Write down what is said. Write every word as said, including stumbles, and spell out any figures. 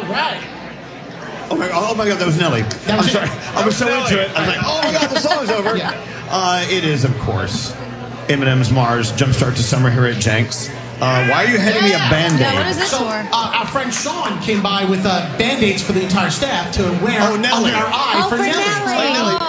All right. Oh my, oh my God, that was Nelly. That was I'm sorry. it. I was so Nelly. into it. I was like, oh my God, the song's over. Yeah. uh, it is, of course, Eminem's Mars, Jumpstart to Summer here at Jenks. Uh, why are you handing me a Band-Aid? Yeah, what is this So, for? uh, our friend Sean came by with uh, Band-Aids for the entire staff to wear Oh, Nelly. under our eye Oh, for, for Nelly. Nelly. Hey, Nelly,